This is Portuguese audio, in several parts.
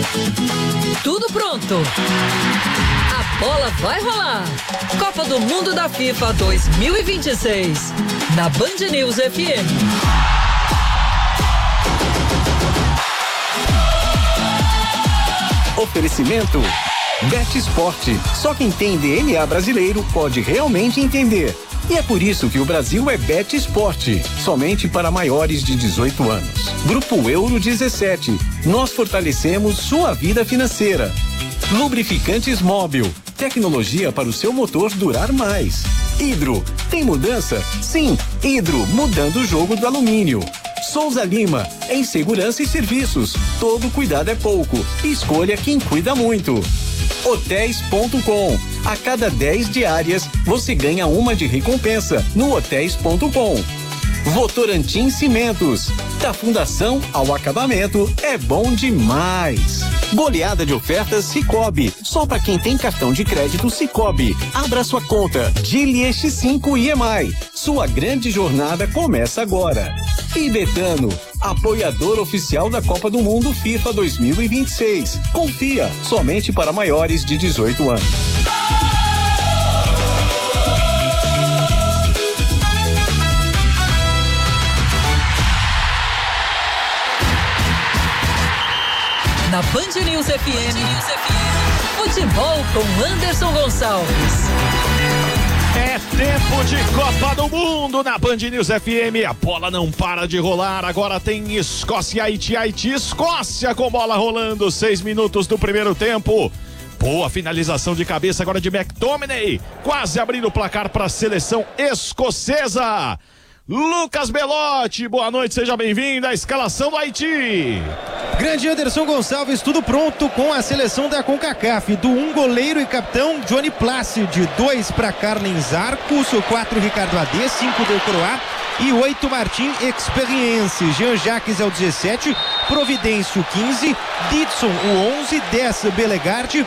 Tudo pronto. A bola vai rolar. Copa do Mundo da FIFA 2026. Na Band News FM. Oferecimento Bet Esporte. Só quem tem DNA brasileiro pode realmente entender. E é por isso que o Brasil é Bet Esporte, somente para maiores de 18 anos. Grupo Euro 17. Nós fortalecemos sua vida financeira. Lubrificantes Móbil. Tecnologia para o seu motor durar mais. Hidro. Tem mudança? Sim. Hidro, mudando o jogo do alumínio. Souza Lima, em segurança e serviços. Todo cuidado é pouco. Escolha quem cuida muito. Hotéis.com. A cada 10 diárias, você ganha uma de recompensa no Hotéis.com. Votorantim Cimentos. Da fundação ao acabamento, é bom demais. Goleada de ofertas Sicoob. Só para quem tem cartão de crédito Sicoob. Abra sua conta. Dile X5 EMI. Sua grande jornada começa agora. E Betano, apoiador oficial da Copa do Mundo FIFA 2026. Confia, somente para maiores de 18 anos. Na Band News FM, futebol com Anderson Gonçalves. É tempo de Copa do Mundo na Band News FM. A bola não para de rolar. Agora tem Escócia, Haiti, Escócia com bola rolando. 6 minutos do primeiro tempo. Boa finalização de cabeça agora de McTominay. Quase abrindo o placar para a seleção escocesa. Lucas Belotti, boa noite, seja bem-vindo à escalação do Haiti. Grande Anderson Gonçalves, tudo pronto com a seleção da CONCACAF. Do 1 goleiro e capitão Johnny Plácido, 2 para Carles Arcos, 4 Ricardo AD, 5 Del Croix e 8 Martin Experience. Jean-Jacques é o 17, Providêncio 15, Ditson o 11, 10 Belegarde,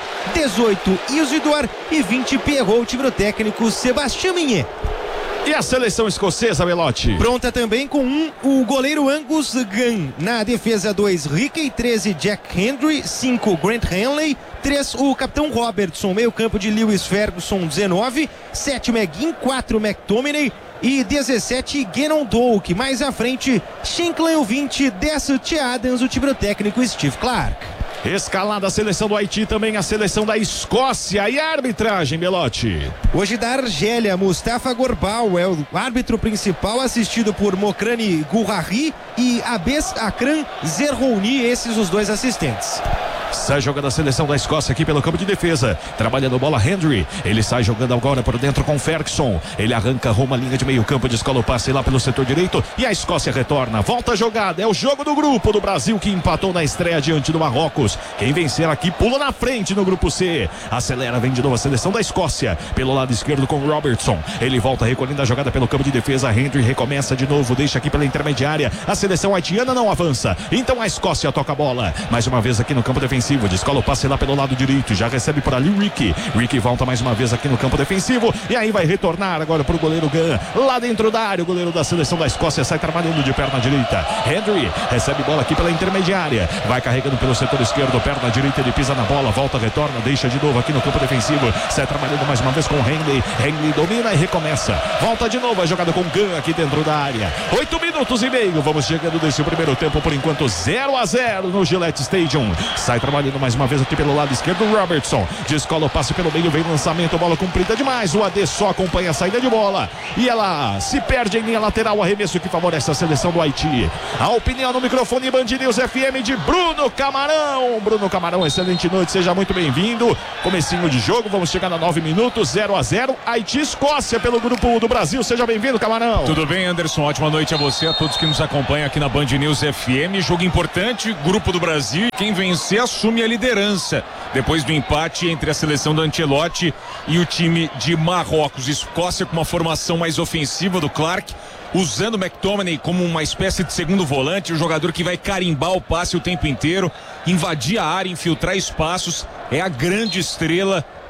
18 Isidore e 20 Pierrot, time técnico Sébastien Mignet. E a seleção escocesa, Belotti? Pronta também com o goleiro Angus Gunn. Na defesa 2, Rickey, 13 Jack Hendry, 5 Grant Hanley, 3 o capitão Robertson, meio campo de Lewis Ferguson, 19, 7 McGinn, 4 McTominay e 17 Gannon Doak. Mais à frente, Shankland, o 20, 10 Che Adams, o time técnico Steve Clark. Escalada a seleção do Haiti, também a seleção da Escócia. E a arbitragem, Belotti? Hoje da Argélia, Mustafa Gorbal é o árbitro principal, assistido por Mokrani Gourari e Abes Akram Zerrouni, esses os 2 assistentes. Sai jogando a seleção da Escócia aqui pelo campo de defesa, trabalhando bola Hendry, ele sai jogando agora por dentro com Ferguson, ele arranca rumo à linha de meio campo, descola o passe lá pelo setor direito e a Escócia retorna, volta a jogada, é o jogo do grupo do Brasil que empatou na estreia diante do Marrocos. Quem vencer aqui pula na frente no grupo C, acelera, vem de novo a seleção da Escócia, pelo lado esquerdo com Robertson, ele volta recolhendo a jogada pelo campo de defesa, Hendry recomeça de novo, deixa aqui pela intermediária, a seleção haitiana não avança, então a Escócia toca a bola, mais uma vez aqui no campo defensivo, descola o passe lá pelo lado direito, já recebe por ali o Ricky volta mais uma vez aqui no campo defensivo e aí vai retornar agora pro goleiro Gunn, lá dentro da área, o goleiro da seleção da Escócia sai trabalhando de perna direita, Hendry recebe bola aqui pela intermediária, vai carregando pelo setor esquerdo, perna direita, ele pisa na bola, volta, retorna, deixa de novo aqui no campo defensivo, sai trabalhando mais uma vez com Henley domina e recomeça, volta de novo a jogada com Gunn aqui dentro da área, 8 minutos e meio, vamos chegando desse primeiro tempo, por enquanto 0-0 no Gillette Stadium, sai trabalhando mais uma vez aqui pelo lado esquerdo, Robertson descola o passe pelo meio, vem lançamento, bola comprida demais, o AD só acompanha a saída de bola e ela se perde em linha lateral, arremesso que favorece a seleção do Haiti. A opinião no microfone Band News FM de Bruno Camarão. Bruno Camarão, excelente noite, seja muito bem-vindo. Comecinho de jogo, vamos chegar a 9 minutos, 0-0, Haiti Escócia pelo grupo do Brasil, seja bem-vindo, Camarão. Tudo bem, Anderson, ótima noite a você, a todos que nos acompanham aqui na Band News FM, jogo importante, grupo do Brasil, quem vencer assume a liderança, depois do empate entre a seleção do Ancelotti e o time de Marrocos. Escócia com uma formação mais ofensiva do Clark, usando McTominay como uma espécie de segundo volante, o jogador que vai carimbar o passe o tempo inteiro, invadir a área, infiltrar espaços, é a grande estrela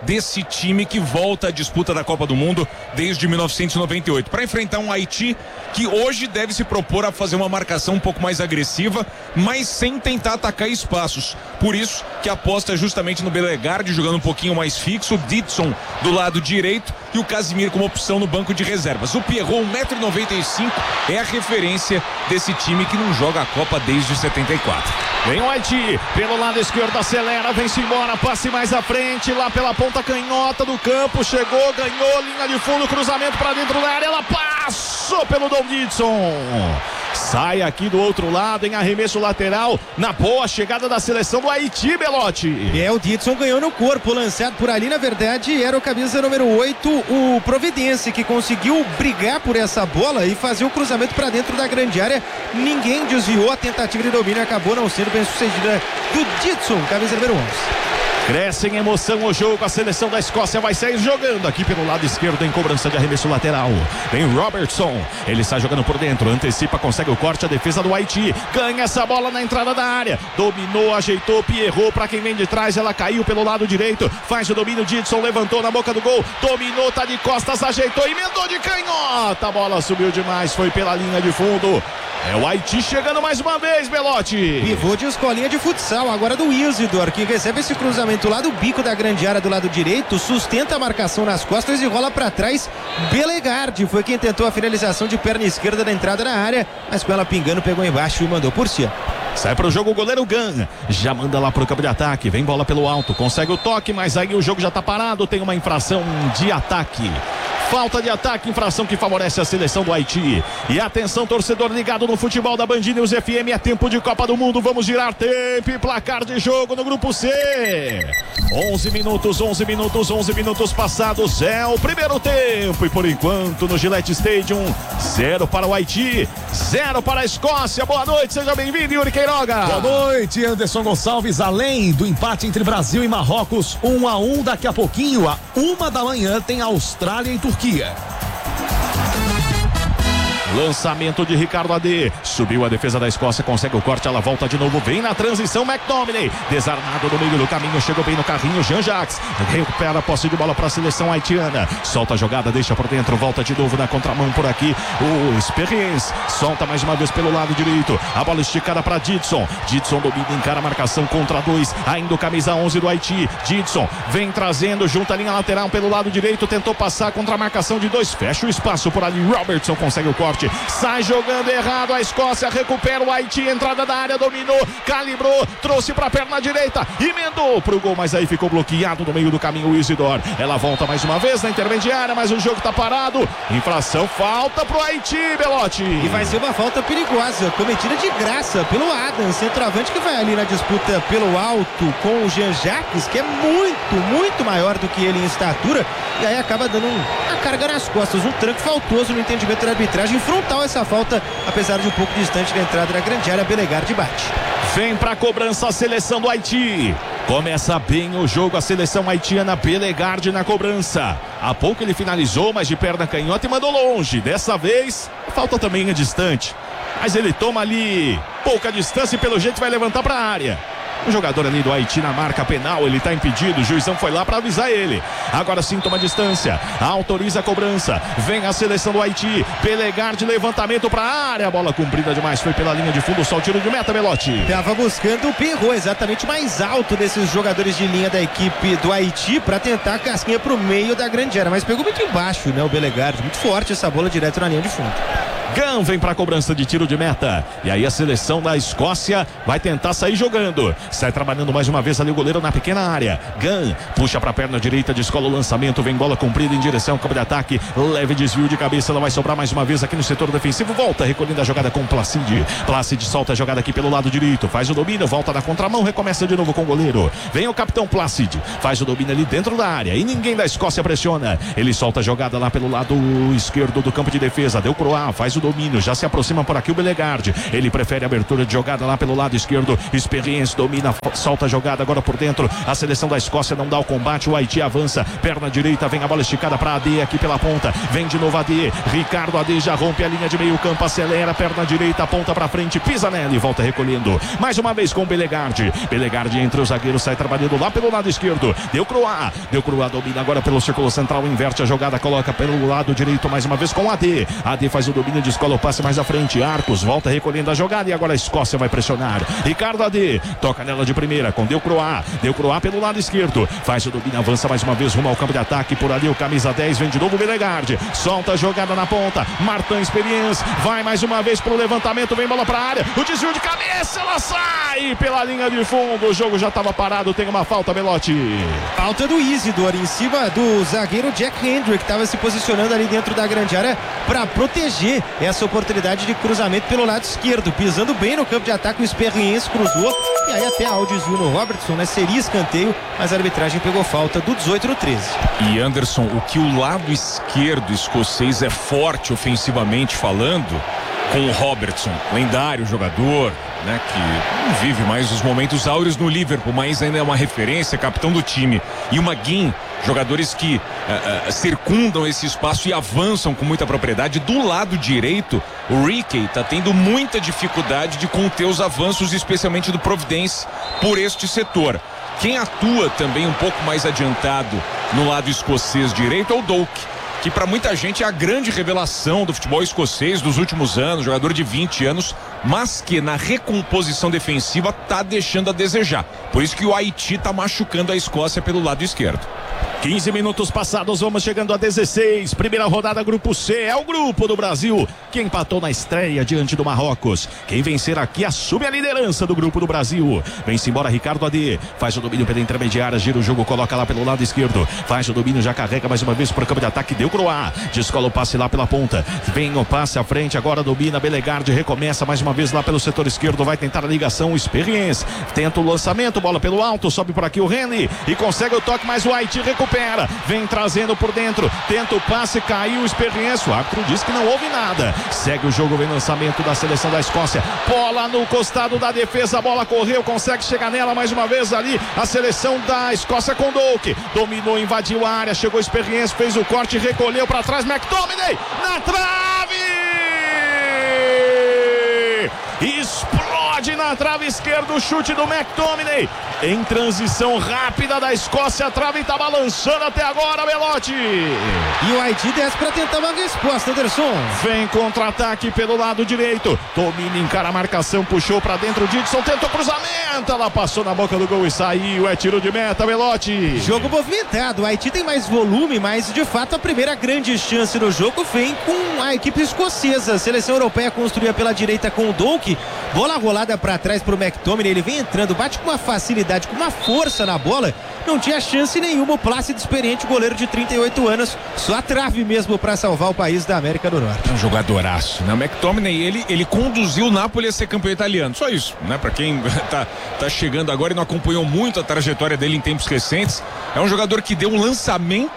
desse time que volta à disputa da Copa do Mundo desde 1998, para enfrentar um Haiti que hoje deve se propor a fazer uma marcação um pouco mais agressiva, mas sem tentar atacar espaços. Por isso que aposta justamente no Belegardi jogando um pouquinho mais fixo, Didson do lado direito e o Casimiro como opção no banco de reservas. O Pierrot, 1,95 m, é a referência desse time que não joga a Copa desde 74. Vem o Haiti, pelo lado esquerdo, acelera, vem-se embora, passe mais à frente, lá pela ponta canhota do campo, chegou, ganhou, linha de fundo, cruzamento para dentro da área, ela passou pelo Dom Didson. Sai aqui do outro lado em arremesso lateral, na boa chegada da seleção do Haiti, Belotti. O Didson ganhou no corpo, lançado por ali, na verdade era o camisa número 8, o Providence, que conseguiu brigar por essa bola e fazer o cruzamento para dentro da grande área. Ninguém desviou, a tentativa de domínio acabou não sendo bem sucedida do Didson, camisa número 11. Cresce em emoção o jogo, a seleção da Escócia vai sair jogando aqui pelo lado esquerdo em cobrança de arremesso lateral. Vem Robertson, ele sai jogando por dentro, antecipa, consegue o corte, a defesa do Haiti, ganha essa bola na entrada da área, dominou, ajeitou, Pierrot para quem vem de trás, ela caiu pelo lado direito, faz o domínio, Didson levantou na boca do gol, dominou, tá de costas, ajeitou, emendou de canhota, a bola subiu demais, foi pela linha de fundo. É o Haiti chegando mais uma vez, Belotti. Pivô de escolinha de futsal, agora do Isidor, que recebe esse cruzamento lá do bico da grande área do lado direito, sustenta a marcação nas costas e rola para trás. Belegardi foi quem tentou a finalização de perna esquerda da entrada na área, mas com ela pingando, pegou embaixo e mandou por cima. Sai pro jogo o goleiro Gan, já manda lá pro campo de ataque, vem bola pelo alto, consegue o toque, mas aí o jogo já tá parado, tem uma infração de ataque. Falta de ataque, infração que favorece a seleção do Haiti. E atenção, torcedor ligado no futebol da Band News FM, é tempo de Copa do Mundo, vamos girar tempo e placar de jogo no grupo C. 11 minutos passados, é o primeiro tempo e por enquanto no Gillette Stadium, 0 para o Haiti, 0 para a Escócia. Boa noite, seja bem-vindo, Yuri Queiroga. Boa noite, Anderson Gonçalves. Além do empate entre Brasil e Marrocos, 1-1, daqui a pouquinho, à 1 da manhã, tem Austrália e Turquia. Lançamento de Ricardo AD, subiu a defesa da Escócia, consegue o corte, ela volta de novo, vem na transição, McTominay, desarmado no meio do caminho, chegou bem no carrinho, Jean-Jacques, recupera a posse de bola para a seleção haitiana, solta a jogada, deixa por dentro, volta de novo na contramão por aqui, o Experience, solta mais uma vez pelo lado direito, a bola esticada para Didson, Didson domina, encara a marcação contra 2, ainda o camisa 11 do Haiti, Didson vem trazendo, junta a linha lateral pelo lado direito, tentou passar contra a marcação de 2, fecha o espaço por ali, Robertson consegue o corte, sai jogando errado, a Escócia recupera o Haiti, entrada da área, dominou, calibrou, trouxe pra perna direita, emendou pro gol, mas aí ficou bloqueado no meio do caminho o Isidor, ela volta mais uma vez na intermediária, mas o jogo tá parado, infração, falta pro Haiti, Belotti. E vai ser uma falta perigosa, cometida de graça pelo Adam, centroavante, que vai ali na disputa pelo alto com o Jean-Jacques, que é muito maior do que ele em estatura, e aí acaba dando uma carga nas costas, um tranco faltoso no entendimento da arbitragem, frontal essa falta, apesar de um pouco distante da entrada da grande área, Belegardi bate. Vem pra cobrança a seleção do Haiti, começa bem o jogo, a seleção haitiana, Belegardi na cobrança, há pouco ele finalizou, mas de perna canhota e mandou longe, dessa vez a falta também é distante, mas ele toma ali pouca distância e pelo jeito vai levantar pra área. O jogador ali do Haiti na marca penal, ele tá impedido, o juizão foi lá para avisar ele. Agora sim toma distância, autoriza a cobrança, vem a seleção do Haiti, Belegardi, levantamento para a área, a bola comprida demais, foi pela linha de fundo, só o tiro de meta, Belotti. Tava buscando o Pierrot, exatamente o mais alto desses jogadores de linha da equipe do Haiti, para tentar a casquinha pro meio da grande área, mas pegou muito embaixo, né, o Belegardi, muito forte essa bola direto na linha de fundo. Gan vem para a cobrança de tiro de meta. E aí a seleção da Escócia vai tentar sair jogando. Sai trabalhando mais uma vez ali o goleiro na pequena área. Gan puxa para a perna direita, descola o lançamento, vem bola comprida em direção ao campo de ataque. Leve desvio de cabeça, ela vai sobrar mais uma vez aqui no setor defensivo. Volta recolhendo a jogada com o Placide. Placide solta a jogada aqui pelo lado direito, faz o domínio, volta na contramão, recomeça de novo com o goleiro. Vem o capitão Placide, faz o domínio ali dentro da área e ninguém da Escócia pressiona. Ele solta a jogada lá pelo lado esquerdo do campo de defesa. Deu Croá, faz o domínio, já se aproxima por aqui o Belegarde, ele prefere a abertura de jogada lá pelo lado esquerdo, Experiência domina, solta a jogada agora por dentro, a seleção da Escócia não dá o combate, o Haiti avança, perna direita, vem a bola esticada para AD aqui pela ponta, vem de novo AD, Ricardo AD já rompe a linha de meio campo, acelera, perna direita, aponta para frente, pisa nela e volta recolhendo, mais uma vez com o Belegarde entre os zagueiros, sai trabalhando lá pelo lado esquerdo, Deu Croix domina agora pelo círculo central, inverte a jogada, coloca pelo lado direito mais uma vez com AD faz o domínio, descola o passe mais à frente, Arcos volta recolhendo a jogada e agora a Escócia vai pressionar, Ricardo AD toca nela de primeira com Deu Croix pelo lado esquerdo, faz o domínio, avança mais uma vez rumo ao campo de ataque, por ali o camisa 10 vem de novo o Belegarde, solta a jogada na ponta, Martin Experience vai mais uma vez pro levantamento, vem bola pra área, o desvio de cabeça, ela sai pela linha de fundo, o jogo já estava parado, tem uma falta, Belotti. Falta do Isidore em cima do zagueiro Jack Hendry, que estava se posicionando ali dentro da grande área para proteger essa oportunidade de cruzamento pelo lado esquerdo, pisando bem no campo de ataque, o Experience cruzou e aí até há o desvio no Robertson, né? Seria escanteio, mas a arbitragem pegou falta do 18 no 13. E Anderson, o que o lado esquerdo escocês é forte ofensivamente falando, com o Robertson, lendário jogador, né, que não vive mais os momentos áureos no Liverpool, mas ainda é uma referência, capitão do time, e o McGinn, jogadores que circundam esse espaço e avançam com muita propriedade. Do lado direito, o Rickey está tendo muita dificuldade de conter os avanços, especialmente do Providence, por este setor. Quem atua também um pouco mais adiantado no lado escocês direito é o Doak, que para muita gente é a grande revelação do futebol escocês dos últimos anos, jogador de 20 anos, mas que na recomposição defensiva tá deixando a desejar. Por isso que o Haiti tá machucando a Escócia pelo lado esquerdo. 15 minutos passados, vamos chegando a 16, primeira rodada grupo C, é o grupo do Brasil, que empatou na estreia diante do Marrocos. Quem vencer aqui assume a liderança do grupo do Brasil. Vem-se embora Ricardo AD, faz o domínio pela intermediária, gira o jogo, coloca lá pelo lado esquerdo, faz o domínio, já carrega mais uma vez por campo de ataque, Deu Croix, descola o passe lá pela ponta, vem o passe à frente, agora domina Belegarde, recomeça mais uma vez lá pelo setor esquerdo, vai tentar a ligação, Experience, tenta o lançamento, bola pelo alto, sobe por aqui o Henry e consegue o toque, mas o Haiti recupera, vem trazendo por dentro, tenta o passe, caiu o Experience, o árbitro diz que não houve nada, segue o jogo, vem lançamento da seleção da Escócia, bola no costado da defesa, a bola correu, consegue chegar nela mais uma vez ali, a seleção da Escócia com Doak, dominou, invadiu a área, chegou Experience, fez o corte, recolheu para trás, McTominay na trave, explode na trave esquerda o chute do McTominay, em transição rápida da Escócia, a trave está balançando até agora, Belotti. E o Haiti desce para tentar uma resposta, Anderson. Vem contra-ataque pelo lado direito, domina, encara a marcação, puxou para dentro, Didson tentou cruzamento, ela passou na boca do gol e saiu, é tiro de meta, Belotti. Jogo movimentado, o Haiti tem mais volume, mas de fato a primeira grande chance no jogo vem com a equipe escocesa. A seleção europeia construía pela direita com o Doak, bola rolada para trás pro McTominay, ele vem entrando, bate com uma facilidade, com uma força na bola, não tinha chance nenhuma, o Plácido experiente, goleiro de 38 anos, só a trave mesmo para salvar o país da América do Norte. É um jogadoraço, né? O McTominay, ele conduziu o Napoli a ser campeão italiano, só isso, né? Para quem tá chegando agora e não acompanhou muito a trajetória dele em tempos recentes, é um jogador que deu um lançamento,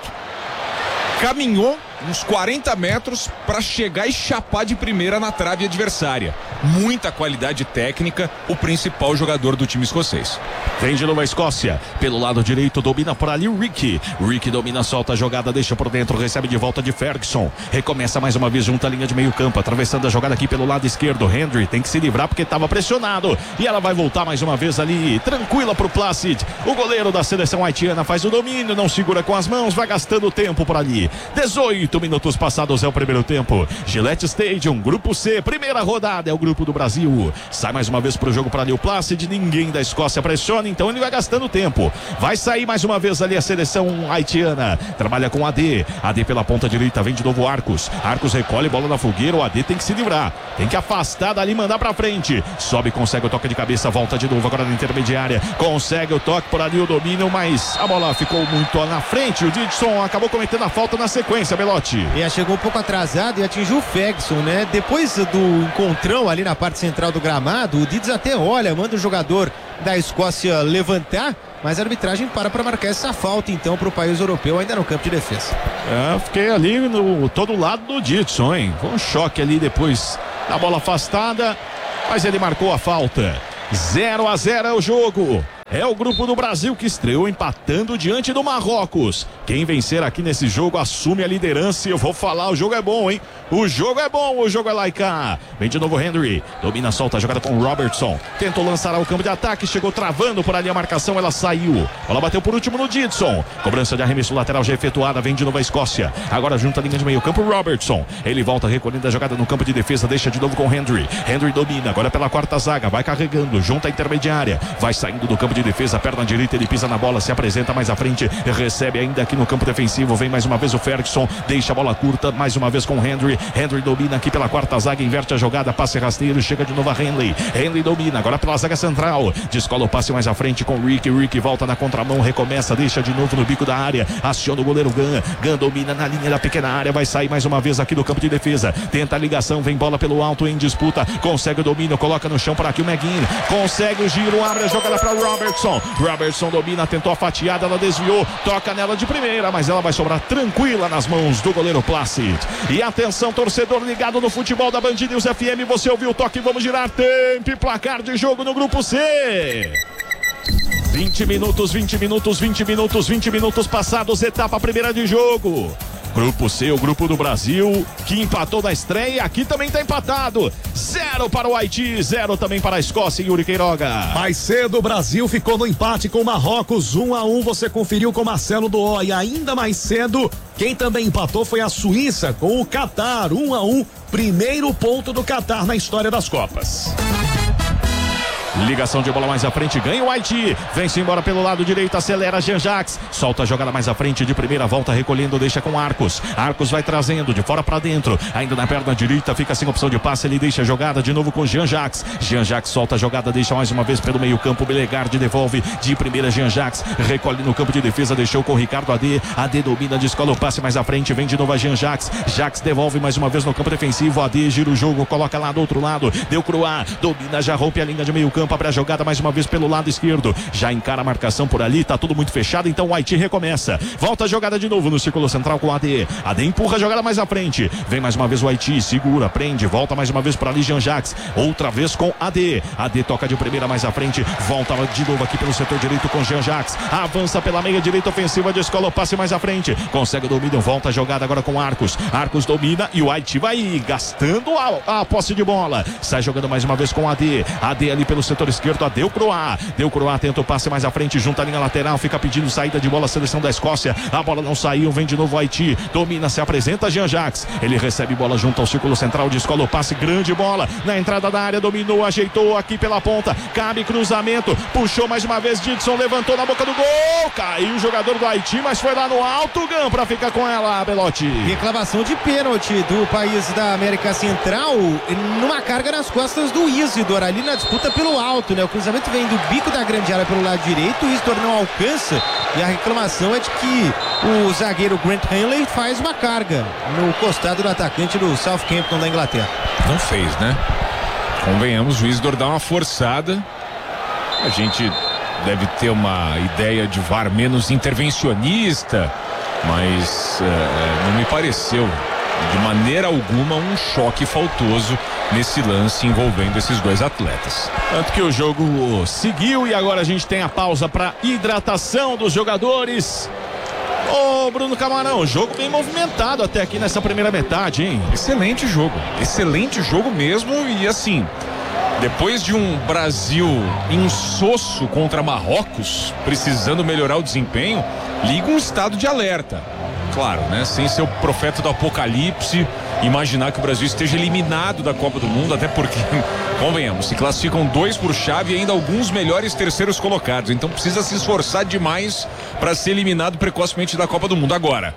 caminhou uns 40 metros para chegar e chapar de primeira na trave adversária. Muita qualidade técnica, o principal jogador do time escocês. Vem de novo a Escócia, pelo lado direito domina por ali o Ricky domina, solta a jogada, deixa por dentro, recebe de volta de Ferguson, recomeça mais uma vez junto à linha de meio campo, atravessando a jogada aqui pelo lado esquerdo, Hendry tem que se livrar porque estava pressionado, e ela vai voltar mais uma vez ali, tranquila pro Placid, o goleiro da seleção haitiana faz o domínio, não segura com as mãos, vai gastando tempo por ali. 18 minutos passados é o primeiro tempo, Gillette Stadium, grupo C, primeira rodada, é o grupo do Brasil, sai mais uma vez pro jogo para ali o Placid, ninguém da Escócia pressiona, então ele vai gastando tempo, vai sair mais uma vez ali a seleção haitiana, trabalha com AD pela ponta direita, vem de novo Arcos recolhe bola na fogueira, o AD tem que se livrar, tem que afastar dali, mandar pra frente, sobe, consegue o toque de cabeça, volta de novo agora na intermediária, consegue o toque por ali, o domínio, mas a bola ficou muito na frente, o Didson acabou cometendo a falta na sequência, Belotti. Chegou um pouco atrasado e atingiu o Ferguson, né? Depois do encontrão ali na parte central do gramado, o Didson até olha, manda o jogador da Escócia levantar, mas a arbitragem para marcar essa falta então para o país europeu ainda no campo de defesa. Fiquei ali no todo lado do Didson, hein? Foi um choque ali depois da bola afastada, mas ele marcou a falta. 0-0 é o jogo. É o grupo do Brasil que estreou empatando diante do Marrocos. Quem vencer aqui nesse jogo assume a liderança. E eu vou falar, o jogo é bom, hein? O jogo é bom, o jogo é lá e cá. Vem de novo Henry, domina, solta a jogada com o Robertson. Tentou lançar ao campo de ataque, chegou travando por ali a marcação, ela saiu. Bola bateu por último no Didson. Cobrança de arremesso lateral já efetuada, vem de novo a Escócia. Agora junta a linha de meio campo, Robertson. Ele volta recolhendo a jogada no campo de defesa, deixa de novo com Henry. Henry domina, agora pela quarta zaga, vai carregando, junta a intermediária. Vai saindo do campo de defesa, perna direita, ele pisa na bola, se apresenta mais à frente, recebe ainda aqui no campo defensivo, vem mais uma vez o Ferguson, deixa a bola curta, mais uma vez com o Henry domina aqui pela quarta zaga, inverte a jogada, passe rasteiro, chega de novo a Henry domina, agora pela zaga central, descola o passe mais à frente com o Rick volta na contramão, recomeça, deixa de novo no bico da área, aciona o goleiro Gan domina na linha da pequena área, vai sair mais uma vez aqui do campo de defesa, tenta a ligação, vem bola pelo alto em disputa, consegue o domínio, coloca no chão por aqui o McGinn, consegue o giro, abre a jogada para Robertson domina, tentou a fatiada, ela desviou, toca nela de primeira, mas ela vai sobrar tranquila nas mãos do goleiro Placid. E atenção, torcedor ligado no futebol da Band News FM, você ouviu o toque, vamos girar tempo e placar de jogo no grupo C. 20 minutos passados, etapa primeira de jogo. Grupo C, o grupo do Brasil, que empatou na estreia, aqui também está empatado. 0 para o Haiti, 0 também para a Escócia, Yuri Queiroga. Mais cedo o Brasil ficou no empate com o Marrocos, 1-1, você conferiu com Marcelo Doó. E ainda mais cedo, quem também empatou foi a Suíça com o Catar, 1-1, primeiro ponto do Catar na história das Copas. Ligação de bola mais à frente, ganha o Haiti, vem-se embora pelo lado direito, acelera Jean-Jacques, solta a jogada mais à frente, de primeira volta recolhendo, deixa com Arcos vai trazendo de fora para dentro, ainda na perna direita, fica sem opção de passe, ele deixa a jogada de novo com Jean-Jacques solta a jogada, deixa mais uma vez pelo meio campo, Belegarde devolve de primeira, Jean-Jacques recolhe no campo de defesa, deixou com o Ricardo AD domina, descola o passe mais à frente, vem de novo a Jean-Jacques devolve mais uma vez no campo defensivo, AD gira o jogo, coloca lá do outro lado, deu Croix, domina, já rompe a linha de meio campo, abre a jogada mais uma vez pelo lado esquerdo, já encara a marcação por ali, tá tudo muito fechado, então o Haiti recomeça, volta a jogada de novo no círculo central com o AD empurra a jogada mais à frente, vem mais uma vez o Haiti, segura, prende, volta mais uma vez para ali Jean-Jacques, outra vez com AD toca de primeira mais à frente, volta de novo aqui pelo setor direito com Jean-Jacques, avança pela meia direita ofensiva, descola o passe mais à frente, consegue o domínio, volta a jogada agora com Arcos domina e o Haiti vai gastando a posse de bola, sai jogando mais uma vez com AD ali pelo setor esquerdo, deu Croix, tenta o passe mais à frente, junta a linha lateral, fica pedindo saída de bola a seleção da Escócia, a bola não saiu, vem de novo o Haiti, domina, se apresenta Jean-Jacques, ele recebe bola junto ao círculo central, descola o passe, grande bola, na entrada da área, dominou, ajeitou aqui pela ponta, cabe cruzamento, puxou mais uma vez, Didson levantou na boca do gol, caiu o jogador do Haiti, mas foi lá no alto, Gan, pra ficar com ela, Belotti. Reclamação de pênalti do país da América Central, numa carga nas costas do Isidor, ali na disputa pelo alto, né? O cruzamento vem do bico da grande área pelo lado direito, o Isidor não alcança e a reclamação é de que o zagueiro Grant Hanley faz uma carga no costado do atacante do Southampton da Inglaterra. Não fez, né? Convenhamos, o Isidor dá uma forçada, a gente deve ter uma ideia de VAR menos intervencionista, mas não me pareceu de maneira alguma um choque faltoso nesse lance envolvendo esses dois atletas. Tanto que o jogo seguiu e agora a gente tem a pausa para hidratação dos jogadores. Ô Bruno Camarão, jogo bem movimentado até aqui nessa primeira metade, hein? Excelente jogo mesmo, e assim, depois de um Brasil insosso contra Marrocos, precisando melhorar o desempenho, liga um estado de alerta. Claro, né? Sem ser o profeta do apocalipse, imaginar que o Brasil esteja eliminado da Copa do Mundo, até porque, convenhamos, se classificam 2 por chave e ainda alguns melhores terceiros colocados, então precisa se esforçar demais para ser eliminado precocemente da Copa do Mundo. Agora,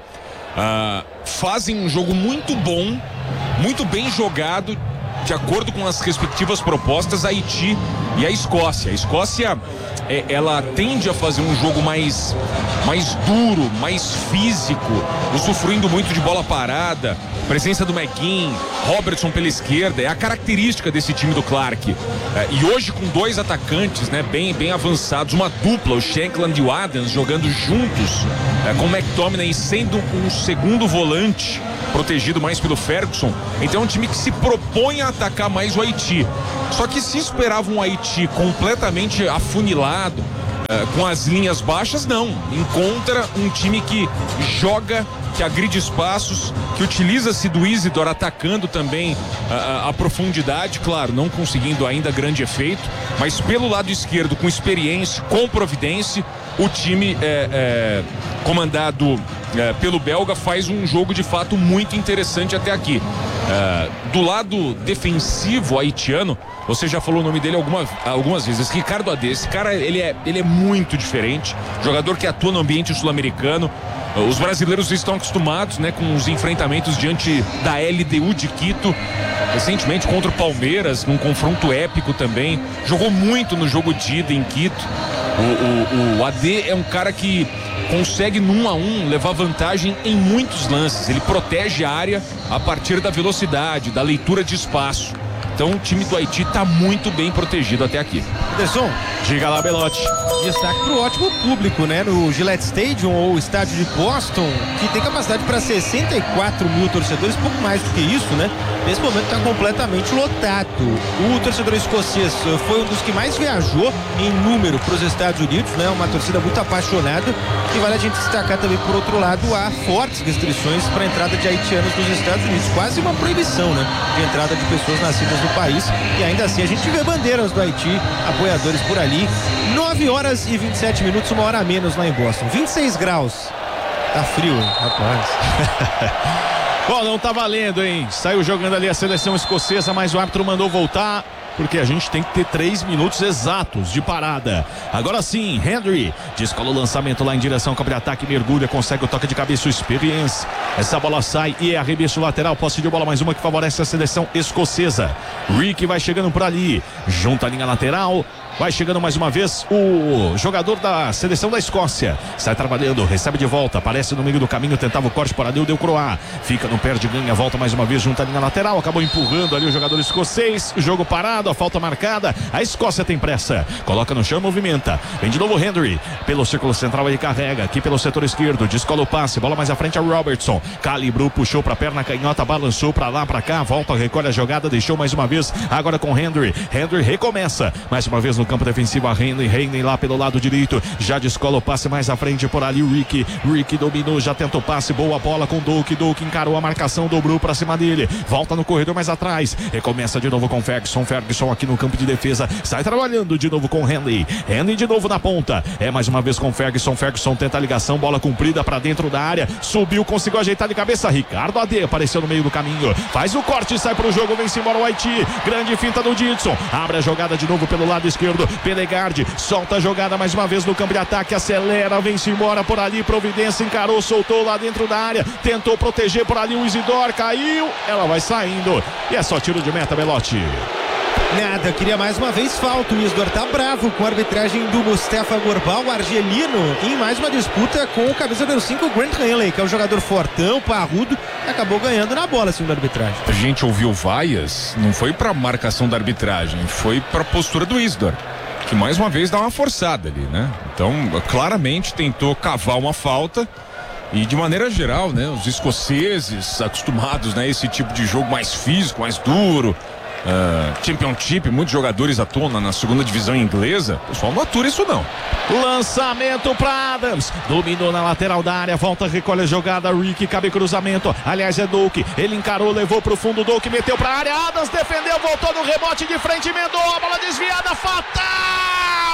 fazem um jogo muito bom, muito bem jogado, de acordo com as respectivas propostas, Haiti e a Escócia. A Escócia ela tende a fazer um jogo mais duro, mais físico, usufruindo muito de bola parada, presença do McGinn, Robertson pela esquerda, é a característica desse time do Clark. E hoje com 2 atacantes, né, bem avançados, uma dupla, o Shankland e o Adams jogando juntos, com o McTominay sendo um segundo volante, protegido mais pelo Ferguson. Então é um time que se propõe a atacar mais o Haiti. Só que se esperava um Haiti completamente afunilado, com as linhas baixas, não. Encontra um time que joga, que agride espaços, que utiliza-se do Isidore atacando também a profundidade, claro, não conseguindo ainda grande efeito, mas pelo lado esquerdo, com experiência, com providência, o time comandado pelo belga faz um jogo de fato muito interessante até aqui. Do lado defensivo haitiano, você já falou o nome dele algumas vezes, Ricardo Adê. Esse cara, ele é muito diferente, jogador que atua no ambiente sul-americano. Os brasileiros estão acostumados, né, com os enfrentamentos diante da LDU de Quito, recentemente contra o Palmeiras, num confronto épico também, jogou muito no jogo de ida em Quito. O AD é um cara que consegue no 1 a 1 levar vantagem em muitos lances, ele protege a área a partir da velocidade, da leitura de espaço. Então o time do Haiti está muito bem protegido até aqui. Anderson, diga lá, Belotti. Destaque para o ótimo público, né? No Gillette Stadium, ou estádio de Boston, que tem capacidade para 64 mil torcedores, pouco mais do que isso, né? Nesse momento está completamente lotado. O torcedor escocês foi um dos que mais viajou em número para os Estados Unidos, né? Uma torcida muito apaixonada. E vale a gente destacar também, por outro lado, há fortes restrições para a entrada de haitianos nos Estados Unidos. Quase uma proibição, né? De entrada de pessoas nascidas no país. E ainda assim a gente vê bandeiras do Haiti, apoiadores por ali. 9 horas e 27 minutos, 1 hora a menos lá em Boston. 26 graus. Tá frio, hein, rapaz. Bom, não tá valendo, hein? Saiu jogando ali a seleção escocesa, mas o árbitro mandou voltar, porque a gente tem que ter 3 minutos exatos de parada. Agora sim, Henry descola o lançamento lá em direção ao campo de ataque, mergulha, consegue o toque de cabeça, o Experience. Essa bola sai e é arremesso lateral, posse de bola, mais uma que favorece a seleção escocesa. Rick vai chegando por ali, junta a linha lateral. Vai chegando mais uma vez o jogador da seleção da Escócia. Sai trabalhando, recebe de volta, aparece no meio do caminho, tentava o corte por ali, o Del Croix. Fica no perde, ganha, volta mais uma vez junto à linha lateral. Acabou empurrando ali o jogador escocês. Jogo parado, a falta marcada. A Escócia tem pressa. Coloca no chão, movimenta. Vem de novo Henry. Pelo círculo central ele carrega. Aqui pelo setor esquerdo, descola o passe. Bola mais à frente a Robertson. Calibrou, puxou pra perna canhota, balançou pra lá, pra cá. Volta, recolhe a jogada, deixou mais uma vez. Agora com Henry. Henry recomeça. Mais uma vez no campo defensivo a Reine lá pelo lado direito, já descola o passe mais à frente por ali o Rick dominou, já tenta o passe, boa bola com Doak encarou a marcação, dobrou pra cima dele, volta no corredor mais atrás, recomeça de novo com Ferguson aqui no campo de defesa, sai trabalhando de novo com Henry de novo na ponta, é mais uma vez com Ferguson tenta a ligação, bola comprida pra dentro da área, subiu, conseguiu ajeitar de cabeça, Ricardo Adê apareceu no meio do caminho, faz o corte, sai pro jogo, vem-se embora o Haiti, grande finta do Didson, abre a jogada de novo pelo lado esquerdo, Penegard solta a jogada mais uma vez no campo de ataque, acelera, vem-se embora por ali, Providência encarou, soltou lá dentro da área, tentou proteger por ali o Isidore, caiu, ela vai saindo e é só tiro de meta, Belotti. Nada, queria mais uma vez falta. O Isidore tá bravo com a arbitragem do Mustafa Gorbal, argelino, em mais uma disputa com o camisa número 5, o Grant Hanley, que é um jogador fortão, parrudo, e acabou ganhando na bola, segundo a arbitragem. A gente ouviu vaias, não foi pra marcação da arbitragem, foi pra postura do Isidore, que mais uma vez dá uma forçada ali, né? Então, claramente tentou cavar uma falta. E de maneira geral, né, os escoceses acostumados, né, a esse tipo de jogo mais físico, mais duro, Championship, muitos jogadores atuam na segunda divisão inglesa, o pessoal não atura isso não. Lançamento para Adams, dominou na lateral da área, volta, recolhe a jogada, Rick, cabe cruzamento, aliás é Doak, ele encarou, levou pro fundo, Doak meteu pra área, Adams defendeu, voltou no rebote de frente, emendou, a bola desviada, fatal!